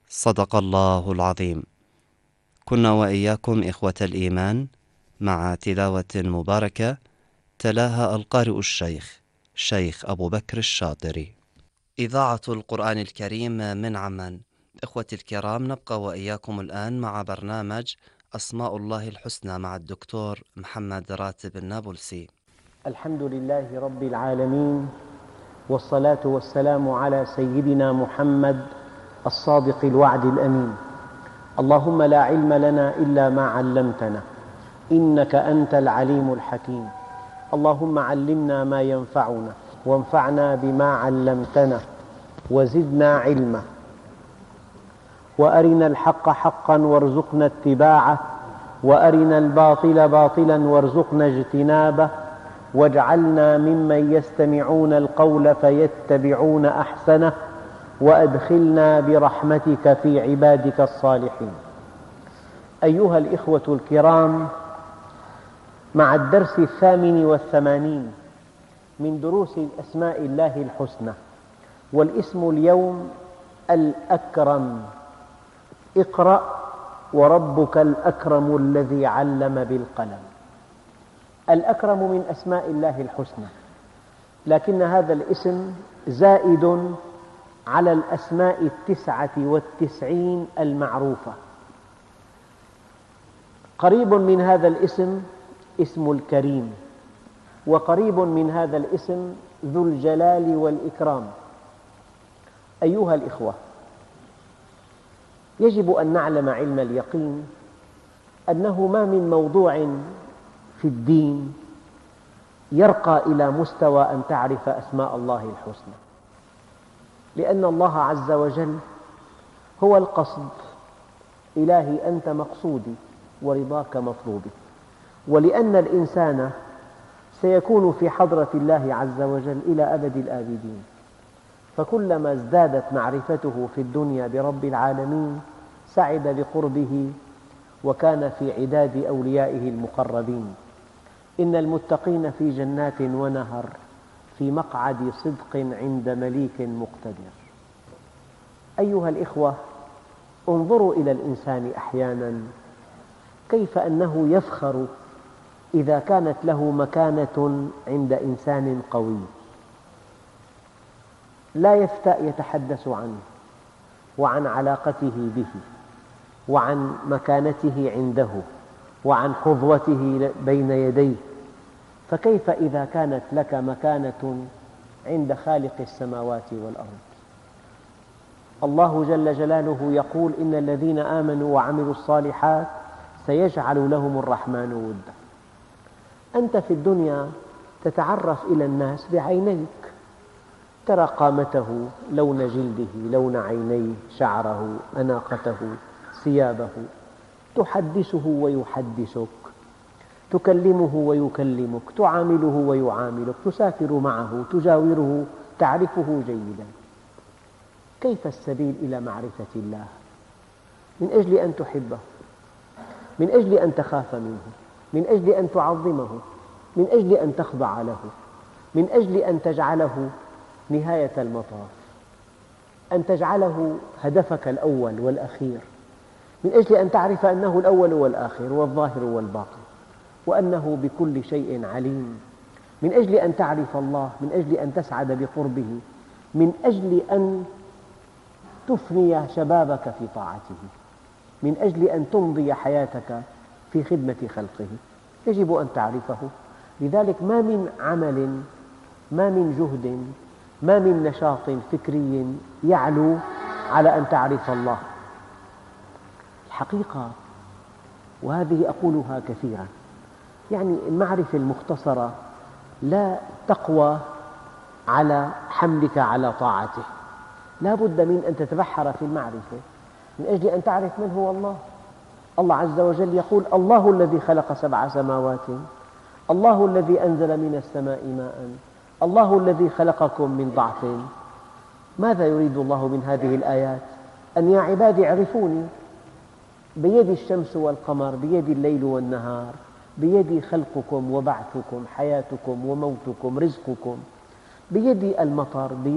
صدق الله العظيم. كنا وإياكم إخوة الإيمان مع تلاوة مباركة تلاها القارئ الشيخ أبو بكر الشاطري. إذاعة القرآن الكريم من عمان. إخوتي الكرام، نبقى وإياكم الآن مع برنامج أسماء الله الحسنى مع الدكتور محمد راتب النابلسي. الحمد لله رب العالمين، والصلاة والسلام على سيدنا محمد الصادق الوعد الأمين. اللهم لا علم لنا إلا ما علمتنا، إنك أنت العليم الحكيم. اللهم علمنا ما ينفعنا، وانفعنا بما علمتنا، وزدنا علما. وأرنا الحق حقا وارزقنا اتباعه، وأرنا الباطل باطلا وارزقنا اجتنابه، واجعلنا ممن يستمعون القول فيتبعون أحسنه، وأدخلنا برحمتك في عبادك الصالحين. أيها الإخوة الكرام، مع الدرس 88 من دروس أسماء الله الحسنى، والاسم اليوم الأكرم. اقرأ وربك الأكرم الذي علم بالقلم. الأكرم من أسماء الله الحسنى، لكن هذا الاسم زائد على الأسماء 99 المعروفة. قريب من هذا الاسم اسم الكريم، وقريب من هذا الاسم ذو الجلال والإكرام. أيها الإخوة، يجب أن نعلم علم اليقين أنه ما من موضوع في الدين يرقى إلى مستوى أن تعرف أسماء الله الحسنى، لأن الله عز وجل هو القصد. إلهي أنت مقصودي ورضاك مطلوبي. ولأن الإنسان سيكون في حضرة الله عز وجل إلى أبد الآبدين، فكلما ازدادت معرفته في الدنيا برب العالمين سعد بقربه وكان في عداد أوليائه المقربين. إن المتقين في جنات ونهر في مقعد صدق عند مليك مقتدر. أيها الإخوة، انظروا إلى الإنسان أحيانا كيف أنه يفخر إذا كانت له مكانة عند إنسان قوي، لا يفتأ يتحدث عنه وعن علاقته به وعن مكانته عنده وعن حظوته بين يديه. فكيف إذا كانت لك مكانة عند خالق السماوات والأرض؟ الله جل جلاله يقول: إن الذين آمنوا وعملوا الصالحات سيجعل لهم الرحمن ودا. أنت في الدنيا تتعرف إلى الناس بعينيك، ترى قامته، لون جلده، لون عينيه، شعره، أناقته، ثيابه، تحدثه ويحدثك، تكلمه ويكلمك، تعامله ويعاملك، تسافر معه، تجاوره، تعرفه جيدا. كيف السبيل إلى معرفة الله؟ من أجل أن تحبه، من أجل أن تخاف منه، من أجل أن تعظمه، من أجل أن تخضع له، من أجل أن تجعله نهاية المطاف، أن تجعله هدفك الأول والأخير، من أجل أن تعرف أنه الأول والآخر والظاهر والباطن، وأنه بكل شيء عليم، من أجل أن تعرف الله، من أجل أن تسعد بقربه، من أجل أن تفني شبابك في طاعته، من أجل أن تمضي حياتك في خدمة خلقه. يجب أن تعرفه. لذلك ما من عمل، ما من جهد، ما من نشاط فكري يعلو على أن تعرف الله. الحقيقة، وهذه أقولها كثيرا، يعني المعرفة المختصرة لا تقوى على حملك على طاعته. لا بد من أن تتبحر في المعرفة من أجل أن تعرف من هو الله. الله عز وجل يقول: الله الذي خلق 7 سماوات، الله الذي أنزل من السماء ماء، الله الذي خلقكم من ضعف. ماذا يريد الله من هذه الآيات؟ أن يا عبادي اعرفوني. بيدي الشمس والقمر، بيدي الليل والنهار، بيدي خلقكم وبعثكم، حياتكم وموتكم، رزقكم، بيدي المطر،